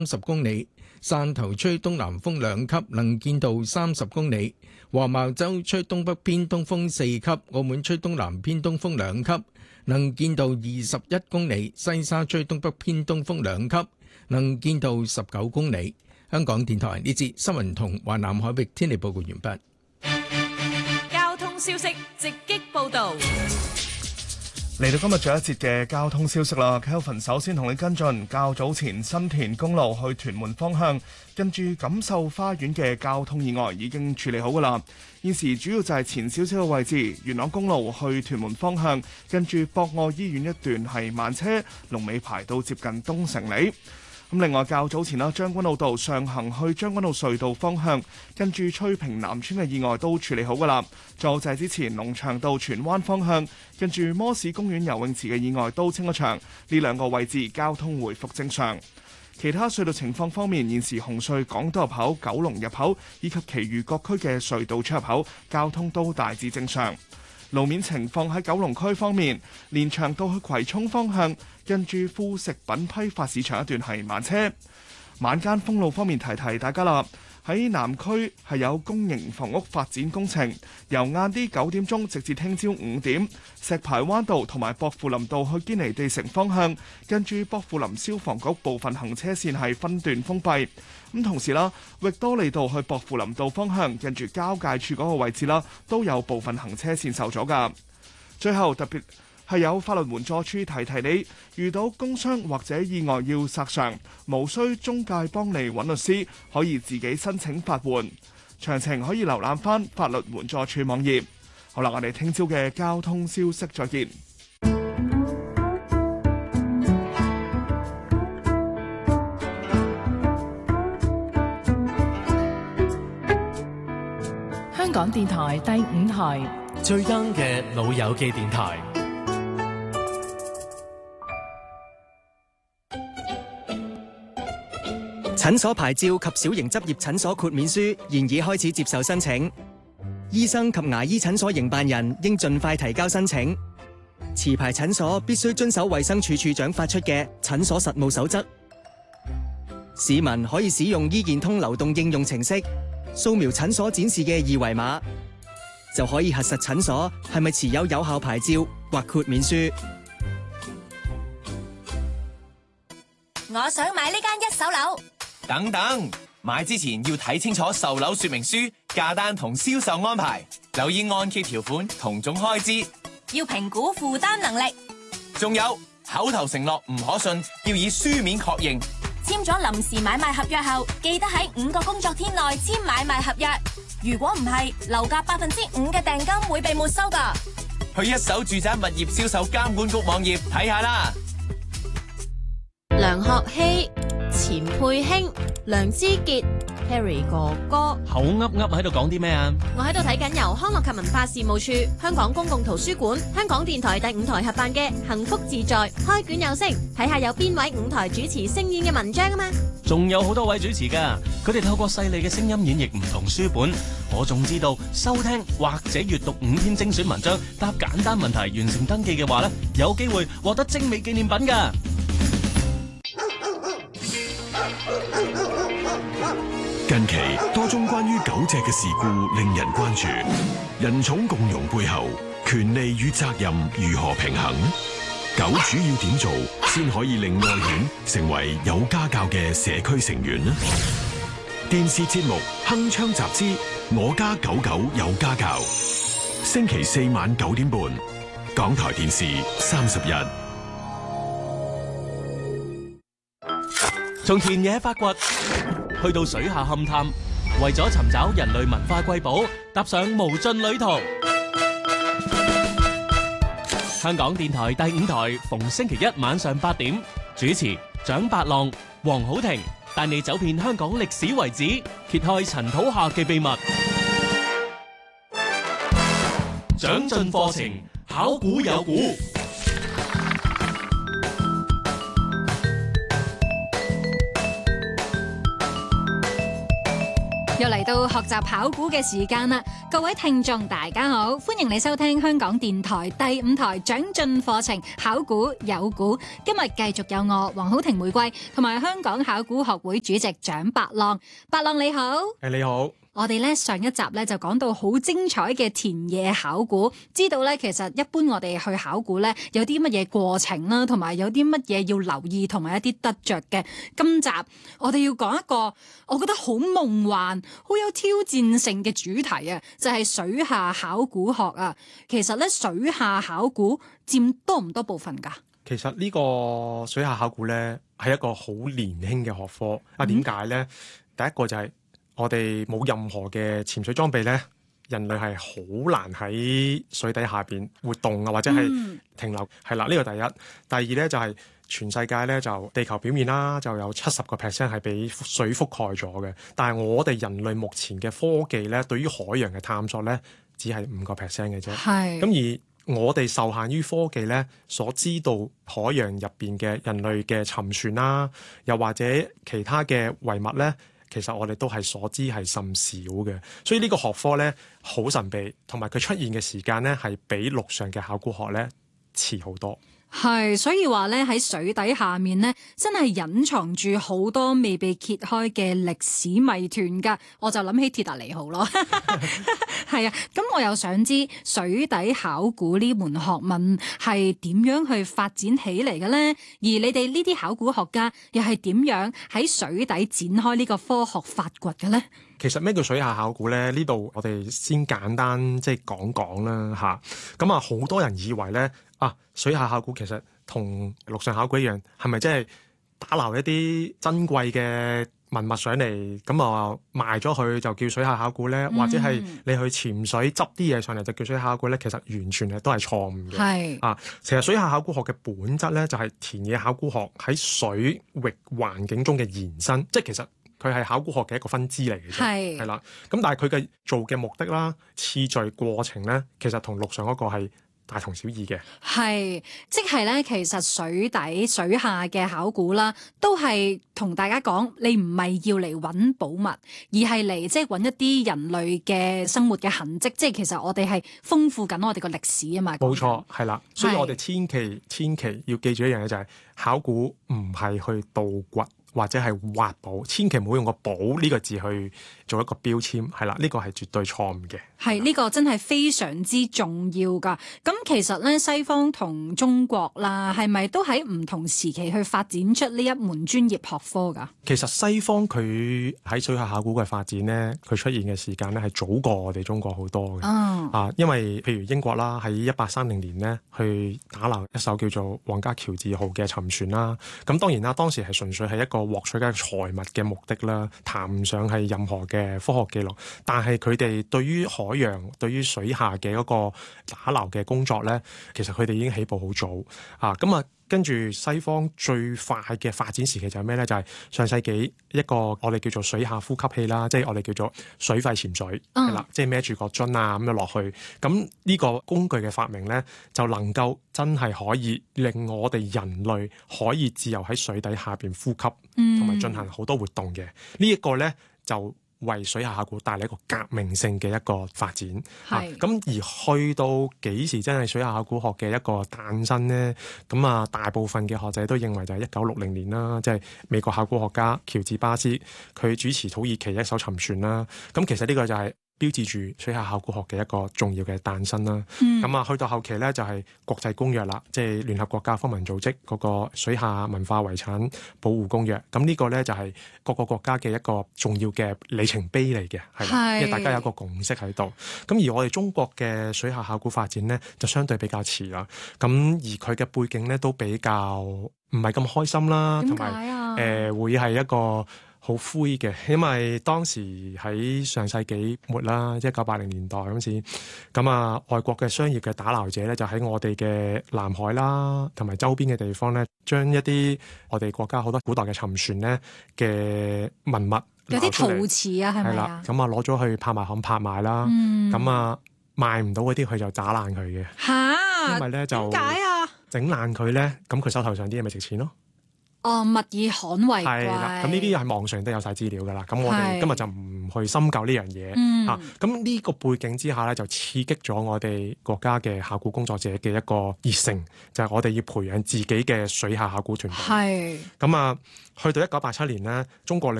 30公里，汕頭吹東南風2級，能見度30公里；黃茅洲吹東北偏東風4級，澳門吹東南偏東風2級，能見度21公里；西沙吹東北偏東風2級，能見度19公里。香港電台呢節新聞同華南海域天氣報告完畢。 交通消息直擊報道。 嚟到今日最後一節嘅交通消息啦 ，Kelvin 首先同你跟進較早前新田公路去屯門方向，跟住錦繡花園嘅交通意外已經處理好噶啦。現時主要就係前少少嘅位置，元朗公路去屯門方向，跟住博愛醫院一段係慢車，龍尾排到接近東城里。咁另外較早前啦，將軍澳道上行去將軍澳隧道方向，跟住翠屏南村嘅意外都處理好噶啦。再就係之前龍翔道荃灣方向，跟住摩士公園游泳池嘅意外都清咗場，呢兩個位置交通回復正常。其他隧道情況方面，現時紅隧港島入口、九龍入口以及其餘各區嘅隧道出入口交通都大致正常。路面情況喺九龍區方面，連翔道去葵涌方向，跟住副食品批發市場一段係慢車。晚間封路方面提提大家啦，喺南區係有公營房屋發展工程，由晏啲9點鐘直至聽朝5點，石排灣道同埋薄扶林道去堅尼地城方向，跟住薄扶林消防局部分行車線係分段封閉。咁同時啦，域多利道去薄扶林道方向，跟住交界處嗰個位置啦，都有部分行車線受阻㗎。最後特別係有法律援助處提提你，遇到工傷或者意外要索償，無需中介幫你揾律師，可以自己申請法援。詳情可以瀏覽翻法律援助處網頁。好啦，我哋聽朝嘅交通消息再見。 香港電台第5台最 young 嘅老友記電台。 診所牌照及小型執業診所豁免書現已開始接受申請，醫生及牙醫診所營辦人應盡快提交申請。持牌診所必須遵守衛生署署長發出嘅診所實務守則。市民可以使用醫健通流動應用程式，掃描診所展示嘅二維碼，就可以核實診所係咪持有有效牌照或豁免書。 我想買呢間一手樓。 等等，買之前要睇清楚售樓說明書、價單同銷售安排，留意按揭條款同總開支， 要評估負擔能力。 仲有口頭承諾唔可信，要以書面確認。 簽咗臨時買賣合約後，記得喺5個工作天內簽買賣合約。如果唔係，樓價5%嘅訂金會被沒收㗎。 去一手住宅物業銷售監管局網頁睇下啦。 梁學希、錢佩興、梁之傑、Harry 哥哥， 口噏噏喺度講啲咩啊？ 我喺度睇緊由康樂及文化事務處、香港公共圖書館、香港電台第5台合辦嘅幸福自在開卷有聲，睇下有邊位5台主持聲演嘅文章啊嘛。 仲有好多位主持㗎，佢哋透過細膩嘅聲音演繹唔同書本。我仲知道收聽或者閱讀5篇精選文章，答簡單問題完成登記嘅話呢，有機會獲得精美紀念品㗎。 近期多宗關於狗隻嘅事故令人關注，人寵共融背後，權利與責任如何平衡？狗主要點做先可以令愛犬成為有家教嘅社區成員呢？電視節目《鏗鏘集之我家狗狗有家教》，星期4晚9點半，港台電視31。 從田野發掘，去到水下勘探，為咗尋找人類文化瑰寶，踏上無盡旅途。香港電台第5台逢星期1晚上8點，主持蔣伯浪、黃好婷，帶你走遍香港歷史遺址，揭開塵土下嘅秘密。長進課程，考古有古。 又嚟到學習考古嘅時間啦！各位聽眾大家好，歡迎你收聽香港電台第5台長進課程考古有古。今日繼續有我黃好婷玫瑰同埋香港考古學會主席蔣伯浪。伯浪你好。 你好。我哋咧上一集咧就講到好精彩嘅田野考古，知道咧其實一般我哋去考古咧有啲乜嘢過程啦，同埋有啲乜嘢要留意，同埋一啲得着嘅。今集我哋要講一個我覺得好夢幻、好有挑戰性嘅主題啊，就係水下考古學啊。其實咧水下考古佔多唔多部分㗎？ 其實呢個水下考古咧係一個好年輕嘅學科啊。點解咧？第一個就係我哋冇任何嘅潛水裝備咧，人類係好難喺水底下邊活動啊，或者係停留。係啦，呢個第一。第二咧就係全世界咧就地球表面啦，就有70% 係俾水覆蓋咗嘅。但係我哋人類目前嘅科技咧，對於海洋嘅探索咧，只係5% 嘅啫。係。咁而我哋受限於科技咧，所知道海洋入邊嘅人類嘅沉船啦，又或者其他嘅遺物咧，其實我哋都係所知係甚少嘅，所以呢個學科咧好神秘，同埋佢出現嘅時間咧係比陸上嘅考古學咧遲好多。 係，所以話咧喺水底下面咧，真係隱藏住好多未被揭開嘅歷史謎團㗎。我就諗起鐵達尼號咯。係啊，咁我又想知水底考古呢門學問係點樣去發展起嚟嘅咧？而你哋呢啲考古學家又係點樣喺水底展開呢個科學發掘嘅咧？ 其實咩叫水下考古咧？呢度我哋先簡單即係講講啦嚇。咁啊，好多人以為咧水下考古其實同陸上考古一樣，係咪即係打撈一啲珍貴嘅文物上嚟，咁啊賣咗佢就叫水下考古咧？或者係你去潛水執啲嘢上嚟就叫水下考古咧？其實完全係都係錯誤嘅。係其實水下考古學嘅本質咧，就係田野考古學喺水域環境中嘅延伸，即係其實佢係考古學嘅一個分支嚟嘅啫。係啦，咁但係佢嘅做嘅目的啦、次序、過程咧，其實同陸上嗰個係大同小異嘅。係，即係咧，其實水底水下嘅考古啦，都係同大家講，你唔係要嚟揾寶物，而係嚟即係揾一啲人類嘅生活嘅痕跡，即係其實我哋係豐富緊我哋個歷史啊嘛。冇錯，係啦，所以我哋千祈要記住一樣嘢，就係考古唔係去盜掘或者係挖寶，千祈唔好用個寶呢個字去做一個標籤，係啦，呢個係絕對錯誤嘅。係，呢個真係非常之重要噶。咁其實咧，西方同中國啦，係咪都喺唔同時期去發展出呢一門專業學科噶？其實西方佢喺水下考古嘅發展咧，佢出現嘅時間咧係早過我哋中國好多嘅。因為譬如英國啦，喺1830年咧去打撈一艘叫做皇家喬治號嘅沉船啦。咁當然啦，當時係純粹係一個獲取嘅財物嘅目的啦，談唔上係任何嘅科學記錄。但係佢哋對於海洋、對於水下嘅嗰個打撈嘅工作咧，其實佢哋已經起步好早啊。咁啊，跟住西方最快嘅發展時期就係咩咧？就係上世紀一個我哋叫做水下呼吸器啦，即係我哋叫做水肺潛水係啦，即係孭住個樽啊咁樣落去。咁呢個工具嘅發明咧，就能夠真係可以令我哋人類可以自由喺水底下邊呼吸，同埋進行好多活動嘅。呢一個咧就為水下考古帶嚟一個革命性嘅一個發展。咁而去到幾時真係水下考古學嘅一個誕生呢？咁啊，大部分嘅學者都認為就係1960年啦，即係美國考古學家喬治巴斯佢主持土耳其一艘沉船啦。咁其實呢個就係標誌住水下考古學嘅一個重要嘅誕生啦。咁啊，去到後期咧就係國際公約啦，即係聯合國教科文組織嗰個水下文化遺產保護公約。咁呢個咧就係各個國家嘅一個重要嘅里程碑嚟嘅，係啦，因為大家有一個共識喺度。咁而我哋中國嘅水下考古發展咧就相對比較遲啦。咁而佢嘅背景咧都比較唔係咁開心啦，同埋會係一個好灰嘅，因為當時喺上世紀末啦，1980年代嗰時，咁啊外國嘅商業嘅打撈者咧，就喺我哋嘅南海啦，同埋周邊嘅地方咧，將一啲我哋國家好多古代嘅沉船咧嘅文物，有啲陶瓷啊，係咪啊？咁啊攞咗去拍賣行拍賣啦，咁啊賣唔到嗰啲，佢就打爛佢嘅。嚇！因為咧就點解啊？整爛佢咧，咁佢手頭上啲嘢咪值錢咯。物以罕為貴。係啦，咁呢啲係網上都有晒資料噶啦。咁我哋今日就唔去深究呢樣嘢嚇。咁呢個背景之下咧，就刺激咗我哋國家嘅考古工作者嘅一個熱誠，就係我哋要培養自己嘅水下考古團隊。 係咁啊，去到1987年咧，中國